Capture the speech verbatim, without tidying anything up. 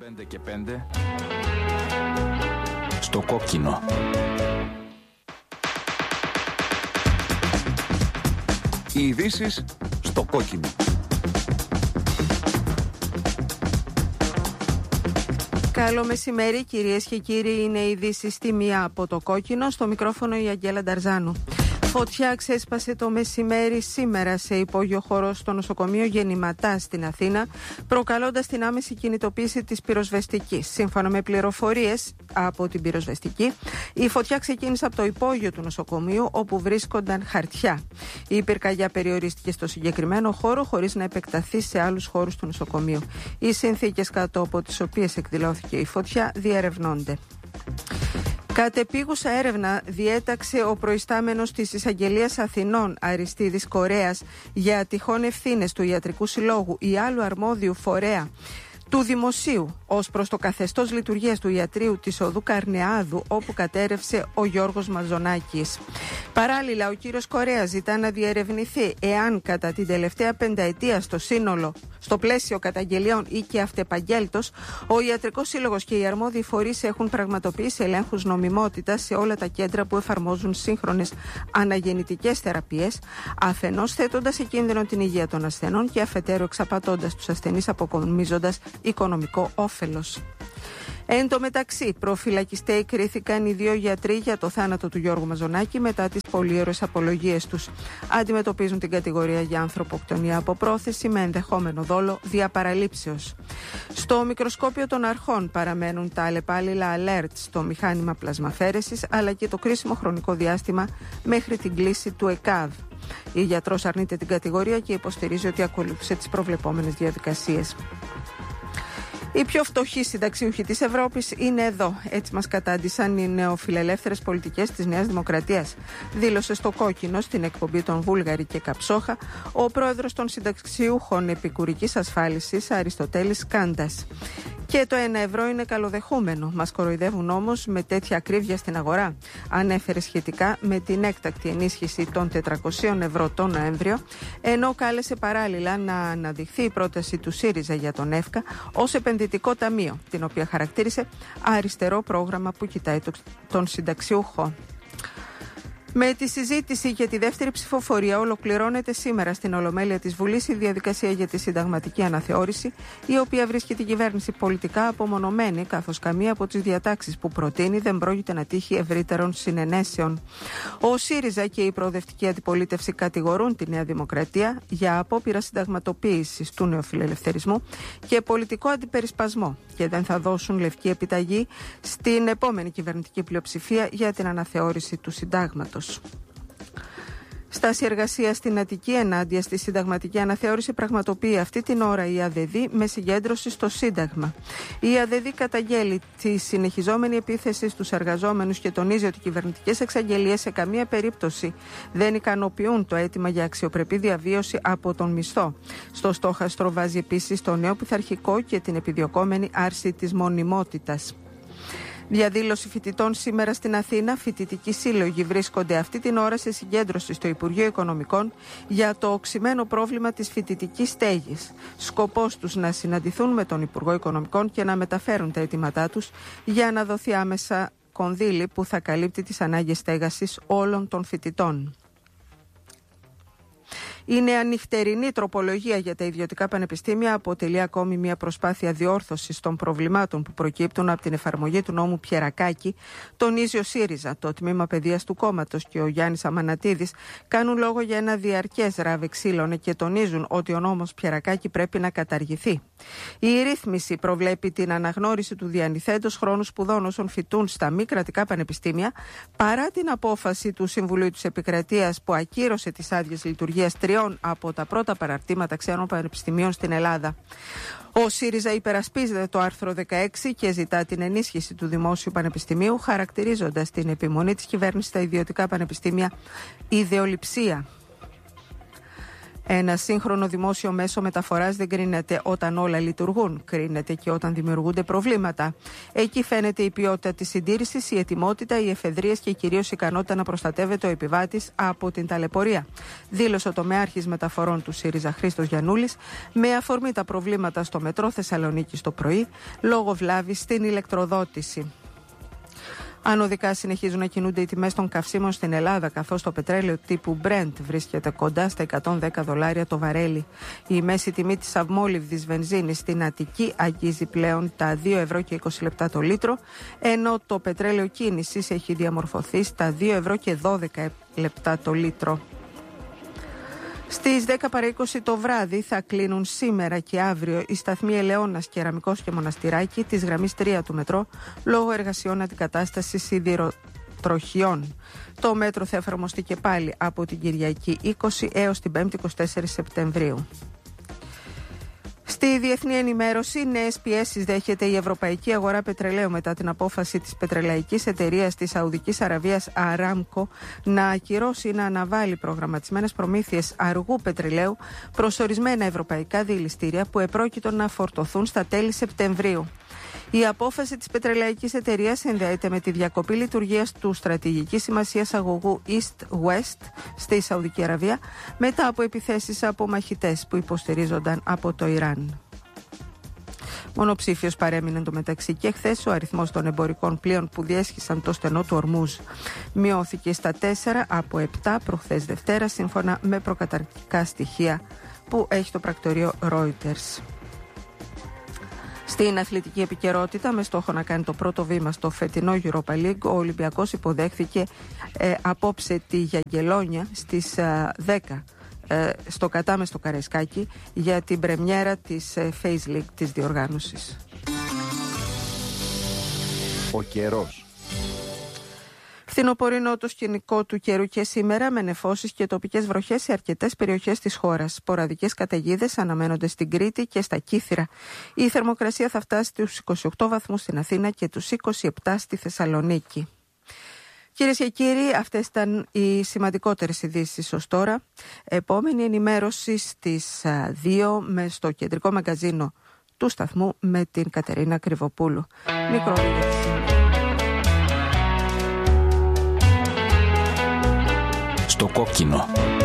πέντε και πέντε στο κόκκινο. Οι ειδήσεις στο κόκκινο. Καλό μεσημέρι, κυρίες και κύριοι. Είναι οι ειδήσεις στη μία από το κόκκινο. Στο μικρόφωνο η Αγγέλα Νταρζάνου. Φωτιά ξέσπασε το μεσημέρι σήμερα σε υπόγειο χώρο στο νοσοκομείο Γεννηματά στην Αθήνα, προκαλώντας την άμεση κινητοποίηση της πυροσβεστικής. Σύμφωνα με πληροφορίες από την πυροσβεστική, η φωτιά ξεκίνησε από το υπόγειο του νοσοκομείου, όπου βρίσκονταν χαρτιά. Η πυρκαγιά περιορίστηκε στο συγκεκριμένο χώρο, χωρίς να επεκταθεί σε άλλους χώρους του νοσοκομείου. Οι συνθήκες κάτω από τις οποίες εκδηλώθηκε η φωτιά διερευνώνται. Κατεπίγουσα έρευνα διέταξε ο προϊστάμενος της Εισαγγελίας Αθηνών, Αριστίδης Κορέας, για τυχόν ευθύνες του Ιατρικού Συλλόγου ή άλλου αρμόδιου φορέα του Δημοσίου ως προς το καθεστώς λειτουργίας του ιατρείου της οδού Καρνεάδου, όπου κατέρευσε ο Γιώργος Μαζονάκης. Παράλληλα, ο κύριος Κορέας ζητά να διερευνηθεί εάν κατά την τελευταία πενταετία στο σύνολο, στο πλαίσιο καταγγελιών ή και αυτεπαγγέλτος, ο Ιατρικός Σύλλογος και οι αρμόδιοι φορείς έχουν πραγματοποιήσει ελέγχους νομιμότητας σε όλα τα κέντρα που εφαρμόζουν σύγχρονες αναγεννητικές θεραπείες, αφενός θέτοντας σε κίνδυνο την υγεία των ασθενών και αφετέρου εξαπατώντας τους ασθενείς, αποκομίζοντας οικονομικό όφελος. Εν τω μεταξύ, προφυλακιστέοι κρίθηκαν οι δύο γιατροί για το θάνατο του Γιώργου Μαζονάκη μετά τις πολύωρες απολογίες τους. Αντιμετωπίζουν την κατηγορία για ανθρωποκτονία από πρόθεση με ενδεχόμενο δόλο διαπαραλήψεως. Στο μικροσκόπιο των αρχών παραμένουν τα αλλεπάλληλα alert στο μηχάνημα πλασμαφέρεσης, αλλά και το κρίσιμο χρονικό διάστημα μέχρι την κλίση του ΕΚΑΒ. Η γιατρός αρνείται την κατηγορία και υποστηρίζει ότι ακολούθησε τις προβλεπόμενες διαδικασίες. Οι πιο φτωχοί συνταξιούχοι της Ευρώπης είναι εδώ. Έτσι μας κατάντησαν οι νεοφιλελεύθερες πολιτικές της Νέας Δημοκρατίας. Δήλωσε στο κόκκινο, στην εκπομπή των Βούλγαρη και Καψόχα, ο πρόεδρος των συνταξιούχων επικουρικής ασφάλισης, Αριστοτέλης Κάντας. Και το ένα ευρώ είναι καλοδεχούμενο. Μας κοροϊδεύουν όμως με τέτοια ακρίβεια στην αγορά. Ανέφερε σχετικά με την έκτακτη ενίσχυση των τετρακοσίων ευρώ τον Νοέμβριο, ενώ κάλεσε παράλληλα να αναδειχθεί η πρόταση του ΣΥΡΙΖΑ για τον ΕΦΚΑ ως επενδυτικό ταμείο, την οποία χαρακτήρισε αριστερό πρόγραμμα που κοιτάει τον συνταξιούχο. Με τη συζήτηση για τη δεύτερη ψηφοφορία ολοκληρώνεται σήμερα στην Ολομέλεια της Βουλής η διαδικασία για τη συνταγματική αναθεώρηση, η οποία βρίσκει την κυβέρνηση πολιτικά απομονωμένη, καθώς καμία από τις διατάξεις που προτείνει δεν πρόκειται να τύχει ευρύτερων συνενέσεων. Ο ΣΥΡΙΖΑ και η προοδευτική αντιπολίτευση κατηγορούν τη Νέα Δημοκρατία για απόπειρα συνταγματοποίησης του νεοφιλελευθερισμού και πολιτικό αντιπερισπασμό και δεν θα δώσουν λευκή επιταγή στην επόμενη κυβερνητική πλειοψηφία για την αναθεώρηση του συντάγματος. Στάση εργασία στην Αττική ενάντια στη συνταγματική αναθεώρηση πραγματοποιεί αυτή την ώρα η ΑΔΔ με συγκέντρωση στο Σύνταγμα. Η ΑΔΔ καταγγέλει τη συνεχιζόμενη επίθεση στους εργαζόμενους και τονίζει ότι οι κυβερνητικές εξαγγελίες σε καμία περίπτωση δεν ικανοποιούν το αίτημα για αξιοπρεπή διαβίωση από τον μισθό. Στο στόχαστρο βάζει επίσης το νέο πειθαρχικό και την επιδιωκόμενη άρση της μονιμότητας. Διαδήλωση φοιτητών σήμερα στην Αθήνα. Φοιτητικοί σύλλογοι βρίσκονται αυτή την ώρα σε συγκέντρωση στο Υπουργείο Οικονομικών για το οξυμένο πρόβλημα της φοιτητικής στέγης. Σκοπός τους να συναντηθούν με τον Υπουργό Οικονομικών και να μεταφέρουν τα αιτήματά τους για να δοθεί άμεσα κονδύλι που θα καλύπτει τις ανάγκες στέγασης όλων των φοιτητών. Η νεανυχτερινή τροπολογία για τα ιδιωτικά πανεπιστήμια αποτελεί ακόμη μια προσπάθεια διόρθωσης των προβλημάτων που προκύπτουν από την εφαρμογή του νόμου Πιερακάκη, τονίζει ο ΣΥΡΙΖΑ. Το τμήμα παιδείας του κόμματος και ο Γιάννης Αμανατίδης κάνουν λόγο για ένα διαρκές ράβε ξύλων και τονίζουν ότι ο νόμος Πιερακάκη πρέπει να καταργηθεί. Η ρύθμιση προβλέπει την αναγνώριση του διανυθέντος χρόνου σπουδών όσων φοιτούν στα μη κρατικά πανεπιστήμια, παρά την απόφαση του Συμβουλίου της Επικρατείας που ακύρωσε τις άδειες λειτουργίας τριών από τα πρώτα παραρτήματα ξένων πανεπιστημίων στην Ελλάδα. Ο ΣΥΡΙΖΑ υπερασπίζεται το άρθρο δεκαέξι και ζητά την ενίσχυση του Δημόσιου Πανεπιστημίου, χαρακτηρίζοντας την επιμονή της κυβέρνησης στα ιδιωτικά πανεπιστήμια ιδεολειψία. Ένα σύγχρονο δημόσιο μέσο μεταφοράς δεν κρίνεται όταν όλα λειτουργούν, κρίνεται και όταν δημιουργούνται προβλήματα. Εκεί φαίνεται η ποιότητα της συντήρησης, η ετοιμότητα, οι εφεδρείες και κυρίως η ικανότητα να προστατεύεται ο επιβάτης από την ταλαιπωρία. Δήλωσε ο τομεάρχης μεταφορών του ΣΥΡΙΖΑ Χρήστος Γιαννούλης με αφορμή τα προβλήματα στο μετρό Θεσσαλονίκης το πρωί λόγω βλάβης στην ηλεκτροδότηση. Ανωδικά συνεχίζουν να κινούνται οι τιμές των καυσίμων στην Ελλάδα, καθώς το πετρέλαιο τύπου Brent βρίσκεται κοντά στα εκατόν δέκα δολάρια το βαρέλι. Η μέση τιμή της αυμόλυβδης βενζίνης στην Αττική αγγίζει πλέον τα δύο ευρώ και είκοσι λεπτά το λίτρο, ενώ το πετρέλαιο κίνησης έχει διαμορφωθεί στα δύο ευρώ και δώδεκα λεπτά το λίτρο. Στις δέκα παρά είκοσι το βράδυ θα κλείνουν σήμερα και αύριο οι σταθμοί Ελαιώνας, Κεραμικός και Μοναστηράκι της γραμμής τρία του μετρό λόγω εργασιών αντικατάστασης σιδηροτροχιών. Το μέτρο θα εφαρμοστεί και πάλι από την Κυριακή είκοσι έως την Πέμπτη είκοσι τέσσερις Σεπτεμβρίου. Στη διεθνή ενημέρωση, νέες πιέσεις δέχεται η ευρωπαϊκή αγορά πετρελαίου μετά την απόφαση της πετρελαϊκής εταιρείας της Σαουδικής Αραβίας Aramco να ακυρώσει ή να αναβάλει προγραμματισμένες προμήθειες αργού πετρελαίου προς ορισμένα ευρωπαϊκά διελιστήρια που επρόκειτο να φορτωθούν στα τέλη Σεπτεμβρίου. Η απόφαση της πετρελαϊκής εταιρείας συνδέεται με τη διακοπή λειτουργίας του στρατηγικής σημασίας αγωγού East-West στη Σαουδική Αραβία μετά από επιθέσεις από μαχητές που υποστηρίζονταν από το Ιράν. Μονοψήφιος παρέμεινε εντωμεταξύ και χθες ο αριθμός των εμπορικών πλοίων που διέσχισαν το στενό του Ορμούζ. Μειώθηκε στα τέσσερα από επτά προχθές Δευτέρα, σύμφωνα με προκαταρκτικά στοιχεία που έχει το πρακτορείο Reuters. Στην αθλητική επικαιρότητα, με στόχο να κάνει το πρώτο βήμα στο φετινό Europa League, ο Ολυμπιακός υποδέχθηκε ε, απόψε τη Γιαγγελόνια στις ε, δέκα ε, στο Κατάμε στο Καραϊσκάκι για την πρεμιέρα της ε, Phase League της διοργάνωσης. Ο καιρός. Φθινοπορεινό το σκηνικό του καιρού και σήμερα, με νεφώσεις και τοπικές βροχές σε αρκετές περιοχές της χώρας. Σποραδικές καταιγίδες αναμένονται στην Κρήτη και στα Κύθυρα. Η θερμοκρασία θα φτάσει στους είκοσι οκτώ βαθμούς στην Αθήνα και τους είκοσι επτά στη Θεσσαλονίκη. Κυρίες και κύριοι, αυτές ήταν οι σημαντικότερες ειδήσεις ως τώρα. Επόμενη ενημέρωση στις δύο με στο κεντρικό μαγκαζίνο του σταθμού με την Κατερίνα Κρυβοπούλου. Μικρό βίντεο. Στο κόκκινο.